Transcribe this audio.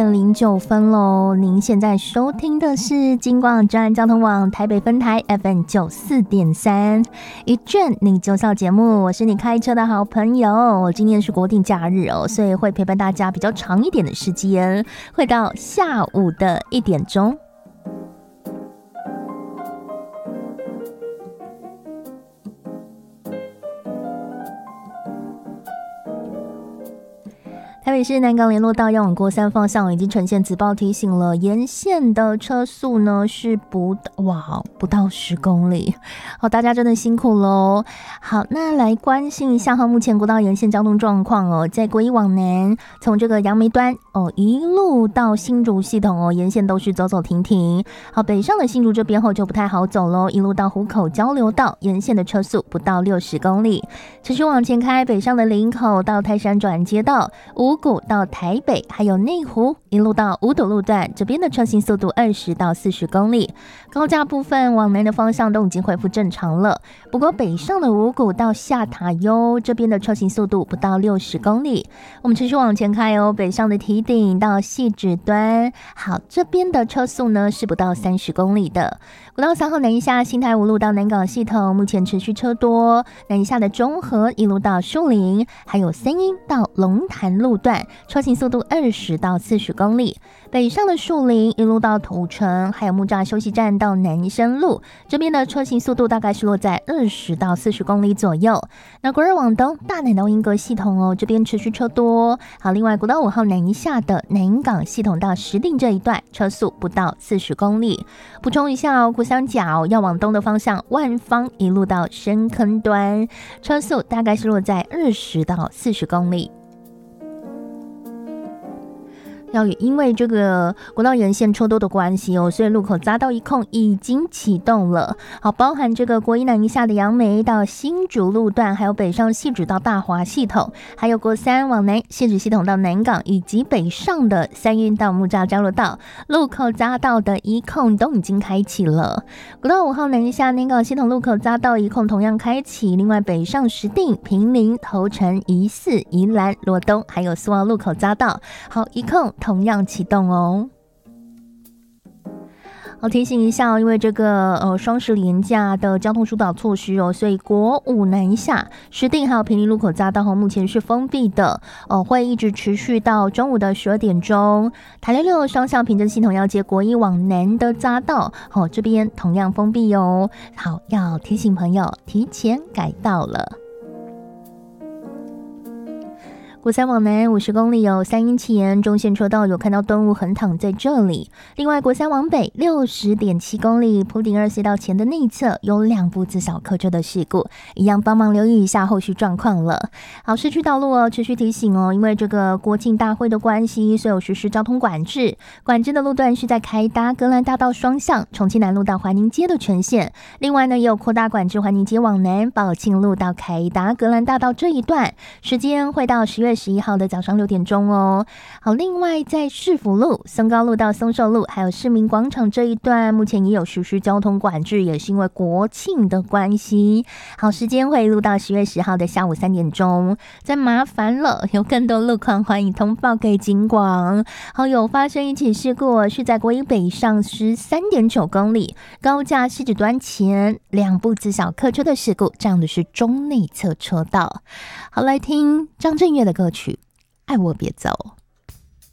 7:09喽。您现在收听的是金广专交通网台北分台 FM94.3一卷你就笑节目，我是你开车的好朋友。今天是国定假日哦，所以会陪伴大家比较长一点的时间，会到下午的1点钟。台北市南港联络道要往国三方向已经呈现紫报提醒了，沿线的车速呢是不到10公里。好，大家真的辛苦喽。好，那来关心一下目前国道沿线交通状况哦，在国一往南，从这个杨梅端一路到新竹系统沿线都是走走停停。好，北上的新竹这边就不太好走喽，一路到湖口交流道，沿线的车速不到60公里。持续往前开，北上的林口到泰山转接道，五股到台北，还有内湖一路到五堵路段，这边的车行速度20到40公里。高架部分往南的方向都已经恢复正常了，不过北上的五股到下塔悠这边的车行速度不到60公里。我们持续往前开北上的堤顶到汐止端，好，这边的车速呢是不到30公里的。国道3号南一下新台五路到南港系统，目前持续车多，南一下的中和一路到树林，还有三鶯到龙潭路段，车行速度20到40公里。北上的树林一路到土城，还有木栅休息站到南深路，这边的车行速度大概是落在20到40公里左右。那国二往东大南到英格系统这边持续车多。好，另外国道5号南一下的南港系统到石碇这一段，车速不到40公里。补充一下国三角要往东的方向，万芳一路到深坑端，车速大概是落在20到40公里。也因为这个国道沿线车多的关系所以路口匝道一控已经启动了。好，包含这个国一南一下的杨梅到新竹路段，还有北上汐止到大华系统，还有国三往南汐止系统到南港，以及北上的三鶯到木栅交流道，路口匝道的一控都已经开启了。国道5号南一下南港系统路口匝道一控同样开启，另外北上石碇、坪林、头城、宜4、宜兰、罗东，还有苏澳路口匝道，好，一控同样启动哦。好，提醒一下因为这个双十连假的交通疏导措施所以国五南下、石碇还有坪林路口匝道目前是封闭的会一直持续到中午的12点钟。台66双向凭证系统要接国一往南的匝道这边同样封闭哦。好，要提醒朋友提前改道了。国三往南50公里有三鶯前中线车道有看到动物横躺在这里。另外国三往北60.7公里埔顶2隧道前的内侧有2部自小客车的事故，一样帮忙留意一下后续状况了。好，市区道路持续提醒因为这个国庆大会的关系，所以有实施交通管制。管制的路段是在凯达格兰大道双向重庆南路到华宁街的全线，另外呢也有扩大管制华宁街往南宝庆路到凯达格兰大道这一段，时间会到10月11号的早上6点钟哦。好，另外在市府路、松高路到松寿路，还有市民广场这一段，目前也有实施交通管制，也是因为国庆的关系。好，时间会录到10月10号的下午3点钟。再麻烦了，有更多路况欢迎通报给警广。好，有发生一起事故，是在国一北上13.9公里高架汐止端前2部自小客车的事故，这样的是中内侧车道。好，来听张震岳的歌曲《爱我别走》。